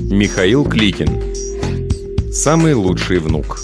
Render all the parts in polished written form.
Михаил Кликин. Самый лучший внук.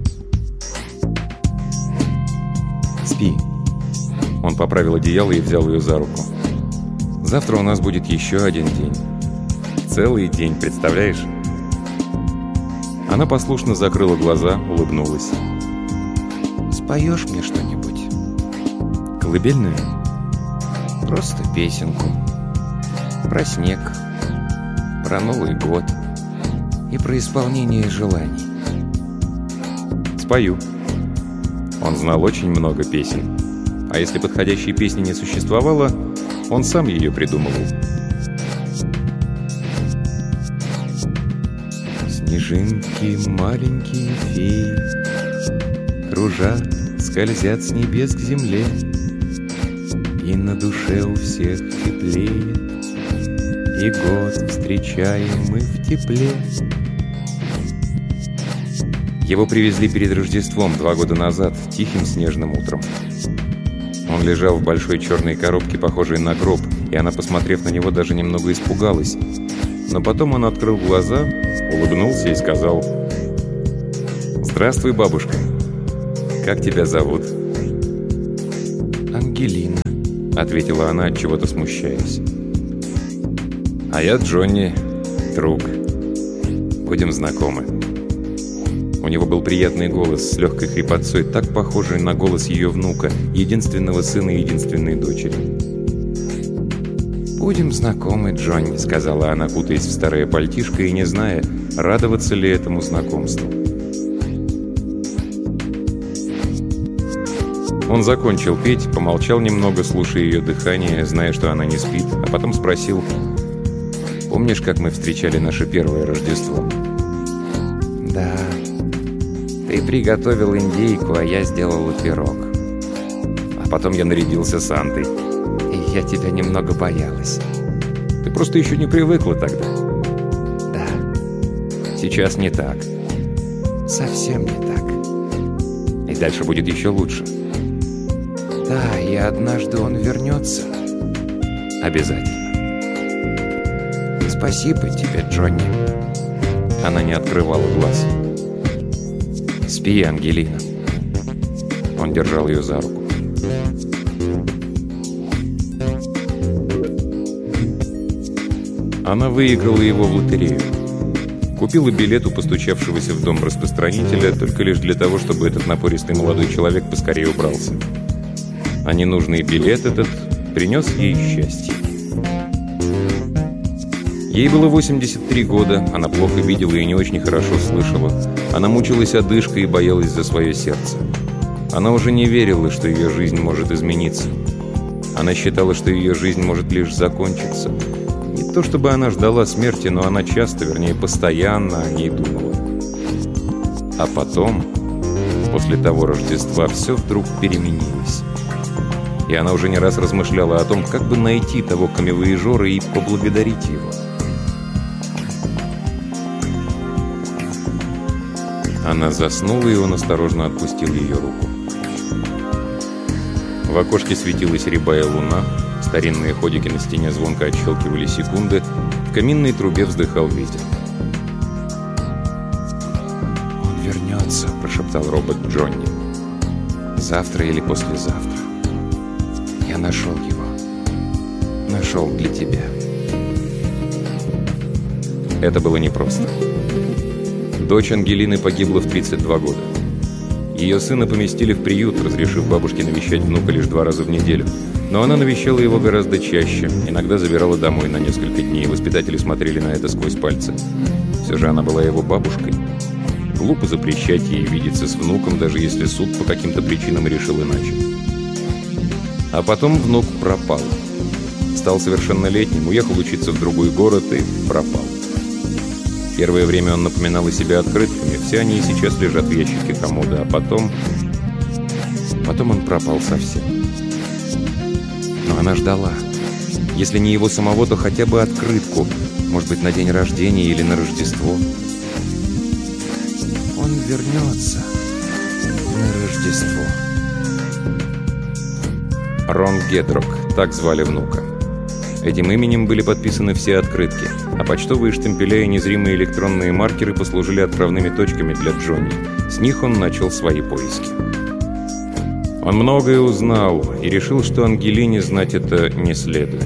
«Спи». Он поправил одеяло и взял ее за руку. «Завтра у нас будет еще один день. Целый день, представляешь?» Она послушно закрыла глаза, улыбнулась. «Споешь мне что-нибудь?» «Колыбельную?» «Просто песенку. Про снег, про Новый год и про исполнение желаний». «Спою». Он знал очень много песен. А если подходящей песни не существовало, он сам ее придумывал. Снежинки, маленькие феи, кружат, скользят с небес к земле, и на душе у всех теплее, и год встречаем мы в тепле. Его привезли перед Рождеством 2 года назад, тихим снежным утром. Он лежал в большой черной коробке, похожей на гроб, и она, посмотрев на него, даже немного испугалась. Но потом он открыл глаза, улыбнулся и сказал: «Здравствуй, бабушка. Как тебя зовут?» «Ангелина», — ответила она, отчего-то смущаясь. «А я Джонни, друг. Будем знакомы». У него был приятный голос с легкой хрипотцой, так похожий на голос ее внука, единственного сына и единственной дочери. «Будем знакомы, Джонни», — сказала она, кутаясь в старое пальтишко и не зная, радоваться ли этому знакомству. Он закончил петь, помолчал немного, слушая ее дыхание, зная, что она не спит, а потом спросил: «Помнишь, как мы встречали наше первое Рождество?» «Да. Ты приготовил индейку, а я сделала пирог. А потом я нарядился Сантой. И я тебя немного боялась. Ты просто еще не привыкла тогда». «Да. Сейчас не так. Совсем не так. И дальше будет еще лучше». «Да, и однажды он вернется». «Обязательно». «Спасибо тебе, Джонни». Она не открывала глаз. «Спи, Ангелина». Он держал ее за руку. Она выиграла его в лотерею. Купила билет у постучавшегося в дом распространителя только лишь для того, чтобы этот напористый молодой человек поскорее убрался. А ненужный билет этот принес ей счастье. Ей было 83 года, она плохо видела и не очень хорошо слышала. Она мучилась одышкой и боялась за свое сердце. Она уже не верила, что ее жизнь может измениться. Она считала, что ее жизнь может лишь закончиться. Не то чтобы она ждала смерти, но она часто, вернее, постоянно о ней думала. А потом, после того Рождества, все вдруг переменилось. И она уже не раз размышляла о том, как бы найти того камевояжера и поблагодарить его. Она заснула, и он осторожно отпустил ее руку. В окошке светилась рябая луна, старинные ходики на стене звонко отщелкивали секунды, в каминной трубе вздыхал ветер. «Он вернется», — прошептал робот Джонни. «Завтра или послезавтра. Я нашел его. Нашел для тебя». Это было непросто. Дочь Ангелины погибла в 32 года. Ее сына поместили в приют, разрешив бабушке навещать внука лишь 2 раза в неделю. Но она навещала его гораздо чаще, иногда забирала домой на несколько дней. Воспитатели смотрели на это сквозь пальцы. Все же она была его бабушкой. Глупо запрещать ей видеться с внуком, даже если суд по каким-то причинам решил иначе. А потом внук пропал. Стал совершеннолетним, уехал учиться в другой город и пропал. Первое время он напоминал о себе открытками. Все они и сейчас лежат в ящике комода. А потом он пропал совсем. Но она ждала. Если не его самого, то хотя бы открытку. Может быть, на день рождения или на Рождество. Он вернется на Рождество. Рон Гедрок, так звали внука. Этим именем были подписаны все открытки, а почтовые штемпеля и незримые электронные маркеры послужили отправными точками для Джонни. С них он начал свои поиски. Он многое узнал и решил, что Ангелине знать это не следует.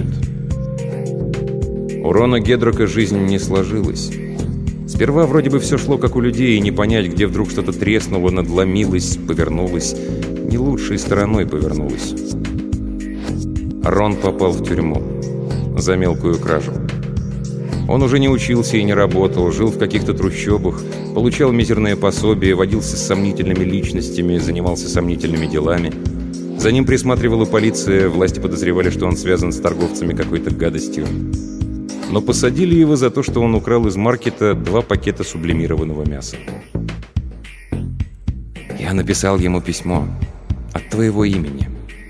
У Рона Гедрока жизнь не сложилась. Сперва вроде бы все шло как у людей, и не понять, где вдруг что-то треснуло, надломилось, повернулось. Не лучшей стороной повернулось. Рон попал в тюрьму за мелкую кражу. Он уже не учился и не работал, жил в каких-то трущобах, получал мизерное пособие, водился с сомнительными личностями, занимался сомнительными делами. За ним присматривала полиция, власти подозревали, что он связан с торговцами какой-то гадостью. Но посадили его за то, что он украл из маркета 2 пакета сублимированного мяса. «Я написал ему письмо от твоего имени».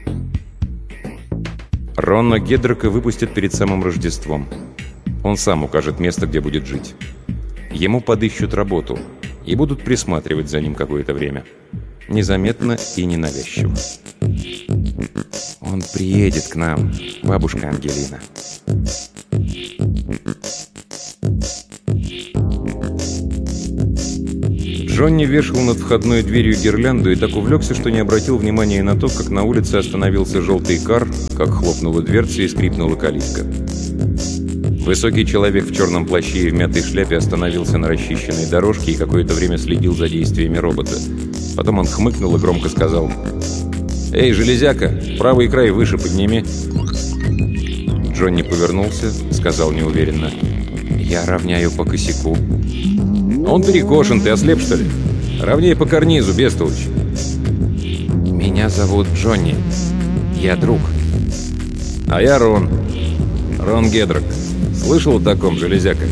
Рона Гедрока выпустят перед самым Рождеством. Он сам укажет место, где будет жить. Ему подыщут работу и будут присматривать за ним какое-то время. Незаметно и ненавязчиво. Он приедет к нам, бабушка Ангелина. Джонни вешал над входной дверью гирлянду и так увлекся, что не обратил внимания на то, как на улице остановился желтый кар, как хлопнула дверца и скрипнула калитка. Высокий человек в черном плаще и в мятой шляпе остановился на расчищенной дорожке и какое-то время следил за действиями робота. Потом он хмыкнул и громко сказал: «Эй, железяка, правый край выше подними». Джонни повернулся, сказал неуверенно: «Я равняю по косяку». «Он перекошен, ты ослеп, что ли? Равнее по карнизу, бестолочь». «Меня зовут Джонни. Я друг». «А я Рон. Рон Гедрок. Слышал о таком, железяка?»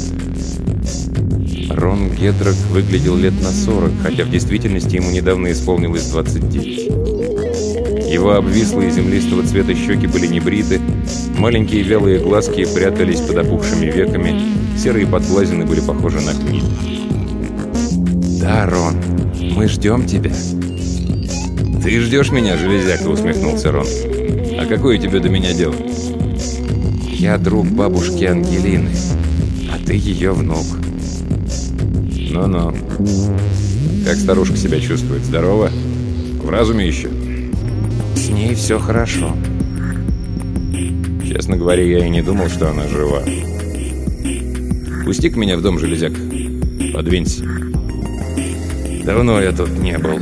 Рон Гедрок выглядел лет на 40, хотя в действительности ему недавно исполнилось 29. Его обвислые землистого цвета щеки были небриты, маленькие вялые глазки прятались под опухшими веками, серые подглазины были похожи на гниль. «Да, Рон, мы ждем тебя». «Ты ждешь меня, железяка?» — усмехнулся Рон. «А какое тебе до меня дело?» «Я друг бабушки Ангелины, а ты ее внук». «Ну-ну. Как старушка себя чувствует? Здорова? В разуме еще?» «С ней все хорошо». «Честно говоря, я и не думал, что она жива. Пусти-ка меня в дом, железяк. Подвинься. Давно я тут не был».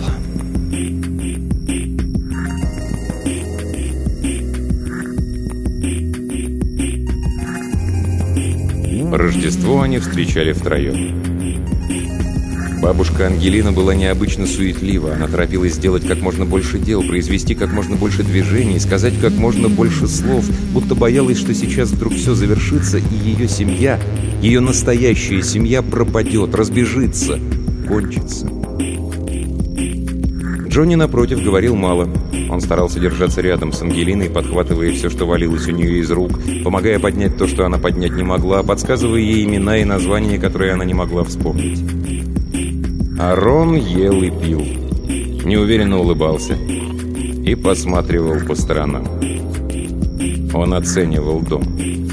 Рождество они встречали втроем. Бабушка Ангелина была необычно суетлива. Она торопилась сделать как можно больше дел, произвести как можно больше движений, сказать как можно больше слов, будто боялась, что сейчас вдруг все завершится, и ее семья, ее настоящая семья пропадет, разбежится, кончится. Джонни, напротив, говорил мало. Он старался держаться рядом с Ангелиной, подхватывая все, что валилось у нее из рук, помогая поднять то, что она поднять не могла, подсказывая ей имена и названия, которые она не могла вспомнить. А Рон ел и пил, неуверенно улыбался и посматривал по сторонам. Он оценивал дом.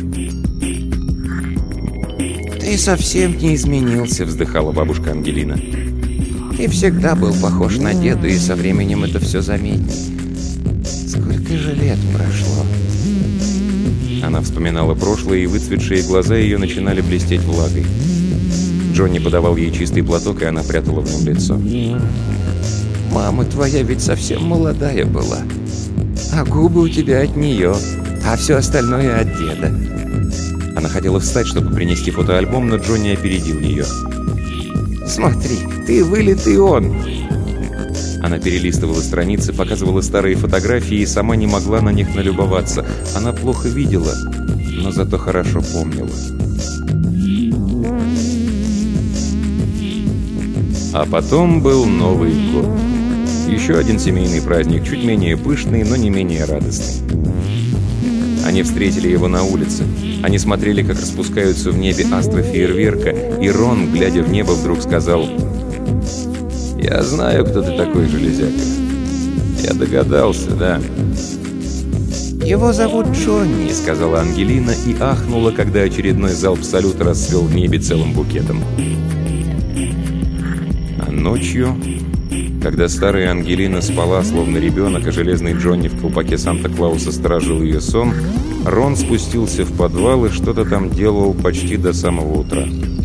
«Ты совсем не изменился», — вздыхала бабушка Ангелина. «Ты всегда был похож на деда, и со временем это все заметней. Сколько же лет прошло?» Она вспоминала прошлое, и выцветшие глаза ее начинали блестеть влагой. Джонни подавал ей чистый платок, и она прятала в нем лицо. «Мама твоя ведь совсем молодая была. А губы у тебя от нее, а все остальное от деда». Она хотела встать, чтобы принести фотоальбом, но Джонни опередил ее. «Смотри, ты вылитый он!» Она перелистывала страницы, показывала старые фотографии и сама не могла на них налюбоваться. Она плохо видела, но зато хорошо помнила. А потом был Новый год. Еще один семейный праздник, чуть менее пышный, но не менее радостный. Они встретили его на улице. Они смотрели, как распускаются в небе астры фейерверка, и Рон, глядя в небо, вдруг сказал: «Я знаю, кто ты такой, железяка. Я догадался, да». «Его зовут Джонни», — сказала Ангелина и ахнула, когда очередной залп салюта расцвел в небе целым букетом. А ночью, когда старая Ангелина спала, словно ребенок, а железный Джонни в колпаке Санта-Клауса стражил ее сон, Рон спустился в подвал и что-то там делал почти до самого утра.